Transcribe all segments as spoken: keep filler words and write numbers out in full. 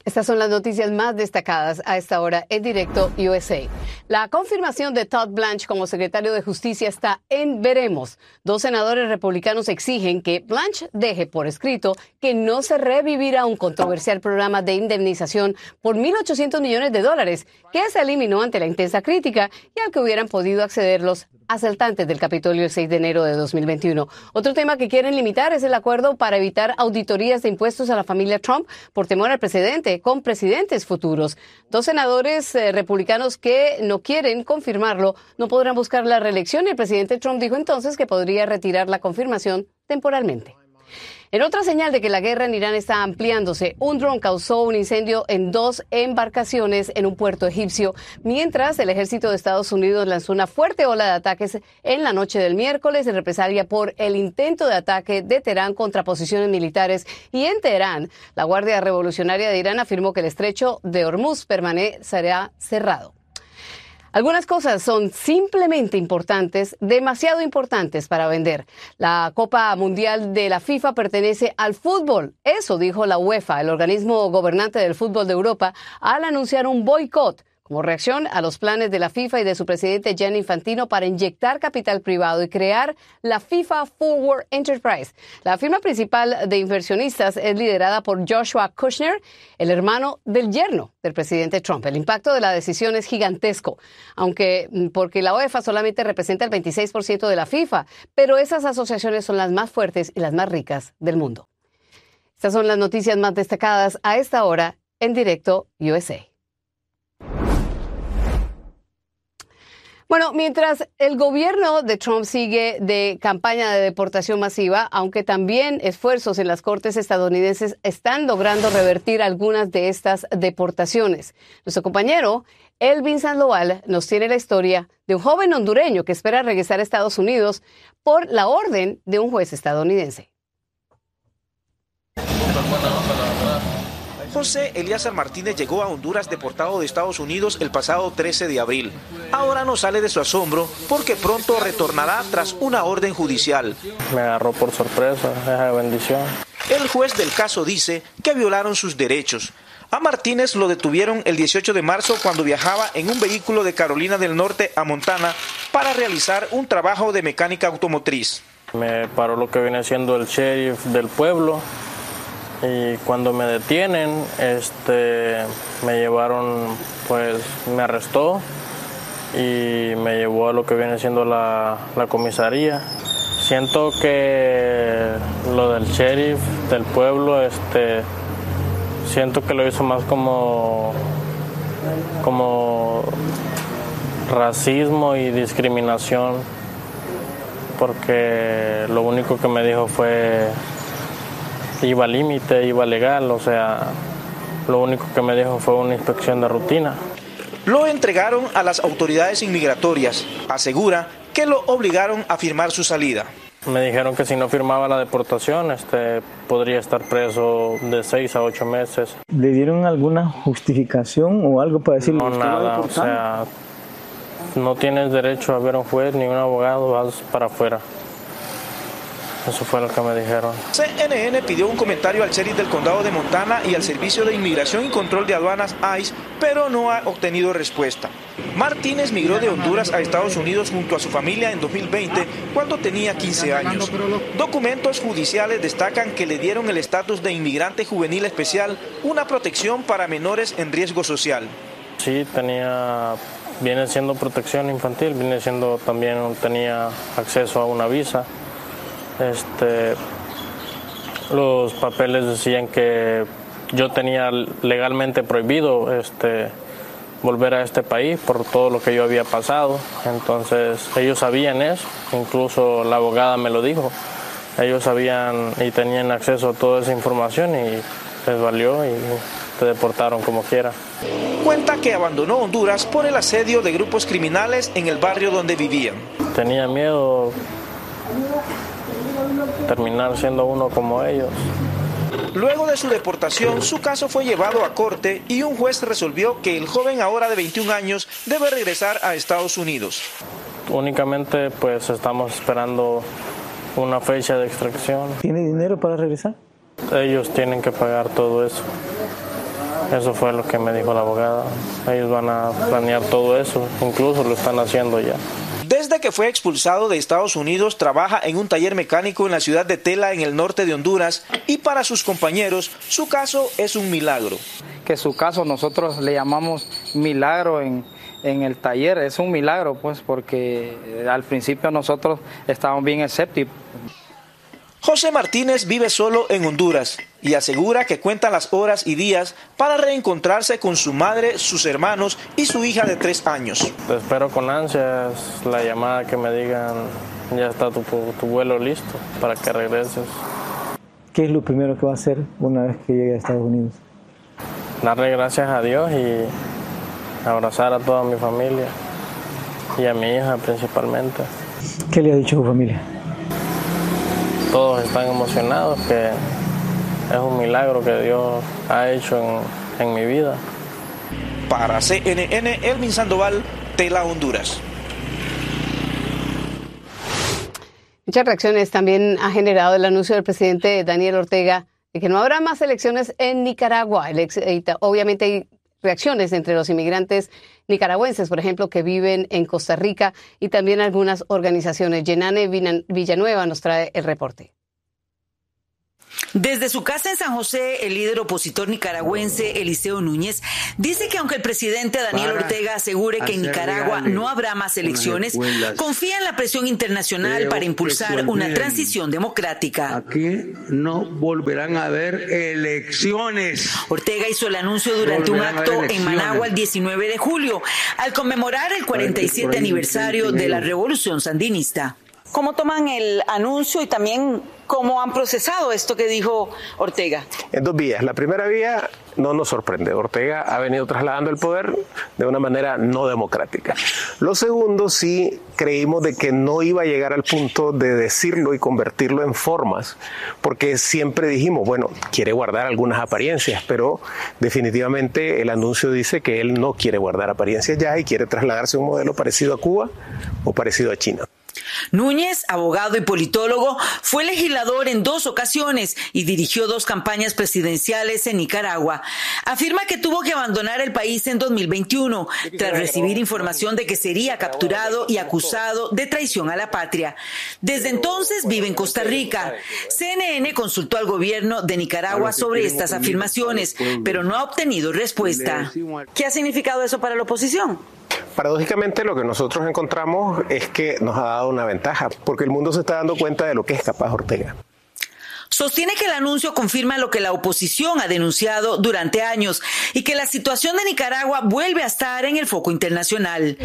Estas son las noticias más destacadas a esta hora en directo U S A. La confirmación de Todd Blanche como secretario de Justicia está en veremos. Dos senadores republicanos exigen que Blanche deje por escrito que no se revivirá un controversial programa de indemnización por mil ochocientos millones de dólares que se eliminó ante la intensa crítica y al que hubieran podido acceder los asaltantes del Capitolio el seis de enero de dos mil veintiuno. Otro tema que quieren limitar es el acuerdo para evitar auditorías de impuestos a la familia Trump por temor al precedente con presidentes futuros. Dos senadores eh, republicanos que no quieren confirmarlo no podrán buscar la reelección y el presidente Trump dijo entonces que podría retirar la confirmación temporalmente. En otra señal de que la guerra en Irán está ampliándose, un dron causó un incendio en dos embarcaciones en un puerto egipcio, mientras el ejército de Estados Unidos lanzó una fuerte ola de ataques en la noche del miércoles en represalia por el intento de ataque de Teherán contra posiciones militares. Y en Teherán, la Guardia Revolucionaria de Irán afirmó que el estrecho de Hormuz permanecerá cerrado. Algunas cosas son simplemente importantes, demasiado importantes para vender. La Copa Mundial de la FIFA pertenece al fútbol. Eso dijo la UEFA, el organismo gobernante del fútbol de Europa, al anunciar un boicot como reacción a los planes de la FIFA y de su presidente Gianni Infantino para inyectar capital privado y crear la FIFA Forward Enterprise. La firma principal de inversionistas es liderada por Joshua Kushner, el hermano del yerno del presidente Trump. El impacto de la decisión es gigantesco, aunque porque la UEFA solamente representa el veintiséis por ciento de la FIFA, pero esas asociaciones son las más fuertes y las más ricas del mundo. Estas son las noticias más destacadas a esta hora en directo U S A. Bueno, mientras el gobierno de Trump sigue de campaña de deportación masiva, aunque también esfuerzos en las cortes estadounidenses están logrando revertir algunas de estas deportaciones. Nuestro compañero Elvin Sandoval nos tiene la historia de un joven hondureño que espera regresar a Estados Unidos por la orden de un juez estadounidense. José Elíazar Martínez llegó a Honduras deportado de Estados Unidos el pasado trece de abril. Ahora no sale de su asombro porque pronto retornará tras una orden judicial. Me agarró por sorpresa, esa bendición. El juez del caso dice que violaron sus derechos. A Martínez lo detuvieron el dieciocho de marzo cuando viajaba en un vehículo de Carolina del Norte a Montana para realizar un trabajo de mecánica automotriz. Me paró lo que viene siendo el sheriff del pueblo. Y cuando me detienen, este, me llevaron, pues me arrestó y me llevó a lo que viene siendo la, la comisaría. Siento que lo del sheriff del pueblo, este, siento que lo hizo más como, como racismo y discriminación, porque lo único que me dijo fue iba al límite, iba legal, o sea, lo único que me dijo fue una inspección de rutina. Lo entregaron a las autoridades inmigratorias. Asegura que lo obligaron a firmar su salida. Me dijeron que si no firmaba la deportación, este, podría estar preso de seis a ocho meses. ¿Le dieron alguna justificación o algo para decirle? No, nada, o sea, no tienes derecho a ver a un juez ni un abogado, vas para afuera. Eso fue lo que me dijeron. C N N pidió un comentario al sheriff del condado de Montana y al Servicio de Inmigración y Control de Aduanas ICE, pero no ha obtenido respuesta. Martínez migró de Honduras a Estados Unidos junto a su familia en dos mil veinte, cuando tenía quince años. Documentos judiciales destacan que le dieron el estatus de inmigrante juvenil especial, una protección para menores en riesgo social. Sí, tenía, viene siendo protección infantil, viene siendo también, tenía acceso a una visa. Este, los papeles decían que yo tenía legalmente prohibido este, volver a este país por todo lo que yo había pasado. Entonces ellos sabían eso, incluso la abogada me lo dijo. Ellos sabían y tenían acceso a toda esa información y les valió y te deportaron como quiera. Cuenta que abandonó Honduras por el asedio de grupos criminales en el barrio donde vivían. Tenía miedo terminar siendo uno como ellos. Luego de su deportación, su caso fue llevado a corte y un juez resolvió que el joven, ahora de veintiún años, debe regresar a Estados Unidos. Únicamente pues estamos esperando una fecha de extracción. ¿Tiene dinero para regresar? Ellos tienen que pagar todo eso. Eso fue lo que me dijo la abogada. Ellos van a planear todo eso, incluso lo están haciendo ya. Desde que fue expulsado de Estados Unidos, trabaja en un taller mecánico en la ciudad de Tela, en el norte de Honduras, y para sus compañeros, su caso es un milagro. Que su caso nosotros le llamamos milagro en, en el taller, es un milagro, pues, porque al principio nosotros estábamos bien escépticos. José Martínez vive solo en Honduras y asegura que cuenta las horas y días para reencontrarse con su madre, sus hermanos y su hija de tres años. Te espero con ansias la llamada que me digan, ya está tu, tu vuelo listo para que regreses. ¿Qué es lo primero que va a hacer una vez que llegue a Estados Unidos? Darle gracias a Dios y abrazar a toda mi familia y a mi hija principalmente. ¿Qué le ha dicho su familia? Todos están emocionados, que es un milagro que Dios ha hecho en, en mi vida. Para C N N, Elvin Sandoval, Tela, Honduras. Muchas reacciones también ha generado el anuncio del presidente Daniel Ortega de que no habrá más elecciones en Nicaragua. El ex, obviamente hay reacciones entre los inmigrantes nicaragüenses, por ejemplo, que viven en Costa Rica, y también algunas organizaciones. Yenane Villanueva nos trae el reporte. Desde su casa en San José, el líder opositor nicaragüense Eliseo Núñez dice que aunque el presidente Daniel Ortega asegure que en Nicaragua no habrá más elecciones, confía en la presión internacional para impulsar una transición democrática. Aquí no volverán a haber elecciones. Ortega hizo el anuncio durante un acto en Managua el diecinueve de julio, al conmemorar el cuarenta y siete aniversario de la Revolución Sandinista. ¿Cómo toman el anuncio y también cómo han procesado esto que dijo Ortega? En dos vías. La primera vía no nos sorprende. Ortega ha venido trasladando el poder de una manera no democrática. Lo segundo, sí creímos de que no iba a llegar al punto de decirlo y convertirlo en formas, porque siempre dijimos, bueno, quiere guardar algunas apariencias, pero definitivamente el anuncio dice que él no quiere guardar apariencias ya y quiere trasladarse a un modelo parecido a Cuba o parecido a China. Núñez, abogado y politólogo, fue legislador en dos ocasiones y dirigió dos campañas presidenciales en Nicaragua. Afirma que tuvo que abandonar el país en dos mil veintiuno tras recibir información de que sería capturado y acusado de traición a la patria. Desde entonces vive en Costa Rica. C N N consultó al gobierno de Nicaragua sobre estas afirmaciones, pero no ha obtenido respuesta. ¿Qué ha significado eso para la oposición? Paradójicamente, lo que nosotros encontramos es que nos ha dado una ventaja, porque el mundo se está dando cuenta de lo que es capaz Ortega. Sostiene que el anuncio confirma lo que la oposición ha denunciado durante años y que la situación de Nicaragua vuelve a estar en el foco internacional.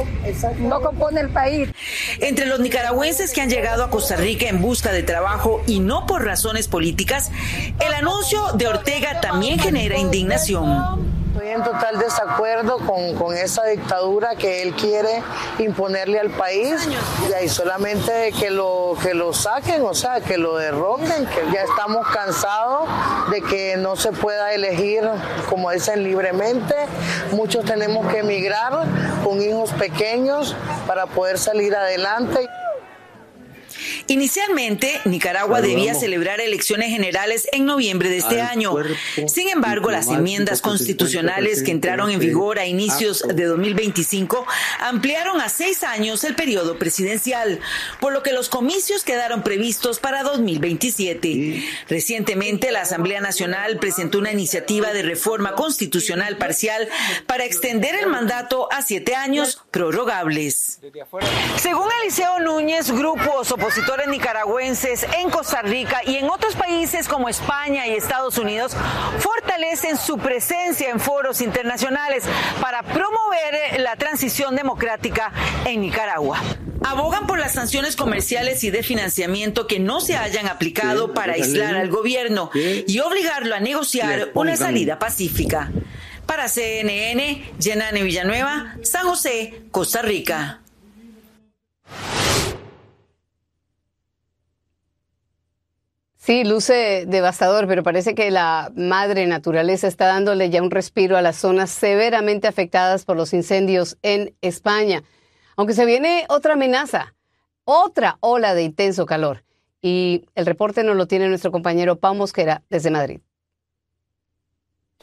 No compone el país. Entre los nicaragüenses que han llegado a Costa Rica en busca de trabajo y no por razones políticas, el anuncio de Ortega también genera indignación. Estoy en total desacuerdo con, con esa dictadura que él quiere imponerle al país, y ahí solamente que lo, que lo saquen, o sea, que lo derroquen, que ya estamos cansados de que no se pueda elegir, como dicen, libremente. Muchos tenemos que emigrar con hijos pequeños para poder salir adelante. Inicialmente, Nicaragua debía celebrar elecciones generales en noviembre de este año. Sin embargo, las enmiendas constitucionales que entraron en vigor a inicios de dos mil veinticinco ampliaron a seis años el periodo presidencial, por lo que los comicios quedaron previstos para dos mil veintisiete. Recientemente, la Asamblea Nacional presentó una iniciativa de reforma constitucional parcial para extender el mandato a siete años prorrogables. Según Eliseo Núñez, grupos opositores nicaragüenses en Costa Rica y en otros países como España y Estados Unidos fortalecen su presencia en foros internacionales para promover la transición democrática en Nicaragua. Abogan por las sanciones comerciales y de financiamiento que no se hayan aplicado para aislar al gobierno y obligarlo a negociar una salida pacífica. Para C N N, Yenane Villanueva, San José, Costa Rica. Sí, luce devastador, pero parece que la madre naturaleza está dándole ya un respiro a las zonas severamente afectadas por los incendios en España. Aunque se viene otra amenaza, otra ola de intenso calor. Y el reporte nos lo tiene nuestro compañero Pau Mosquera desde Madrid.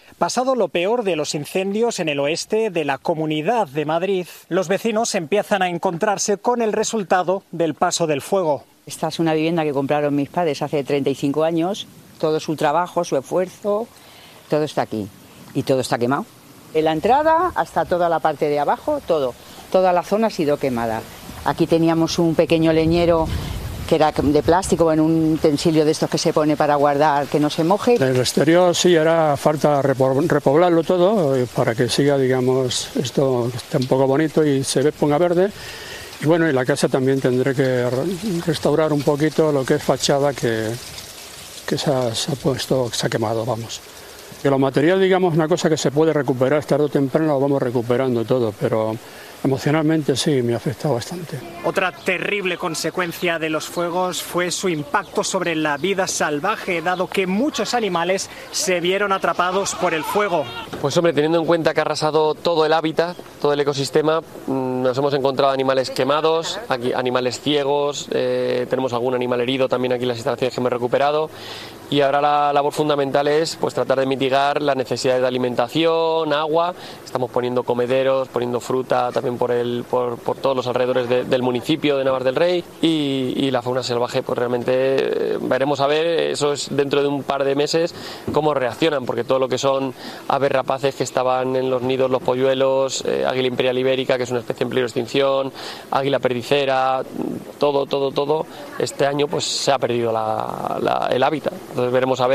Pasado lo peor de los incendios en el oeste de la Comunidad de Madrid, los vecinos empiezan a encontrarse con el resultado del paso del fuego. Esta es una vivienda que compraron mis padres hace treinta y cinco años. Todo su trabajo, su esfuerzo, todo está aquí. Y todo está quemado. En la entrada hasta toda la parte de abajo, todo. Toda la zona ha sido quemada. Aquí teníamos un pequeño leñero que era de plástico, en un utensilio de estos que se pone para guardar que no se moje. El exterior sí hará falta repoblarlo todo para que siga, digamos, esto esté un poco bonito y se ponga verde. Y bueno, y la casa también tendré que restaurar un poquito lo que es fachada que, que se, ha, se ha puesto, se ha quemado, vamos. Que lo material, digamos, una cosa que se puede recuperar tarde o temprano, lo vamos recuperando todo, pero emocionalmente sí, me ha afectado bastante. Otra terrible consecuencia de los fuegos fue su impacto sobre la vida salvaje, dado que muchos animales se vieron atrapados por el fuego. Pues hombre, teniendo en cuenta que ha arrasado todo el hábitat, todo el ecosistema, nos hemos encontrado animales quemados, aquí animales ciegos, eh, tenemos algún animal herido también aquí en las instalaciones que hemos recuperado. Y ahora la labor fundamental es pues tratar de mitigar las necesidades de alimentación, agua. Estamos poniendo comederos, poniendo fruta también por el por, por todos los alrededores de, del municipio de Navas del Rey y, y la fauna salvaje pues realmente eh, veremos a ver, eso es dentro de un par de meses, cómo reaccionan, porque todo lo que son aves rapaces que estaban en los nidos, los polluelos, eh, águila imperial ibérica, que es una especie en peligro de extinción, águila perdicera, todo, todo, todo, este año pues se ha perdido la, la, el hábitat. Entonces veremos a ver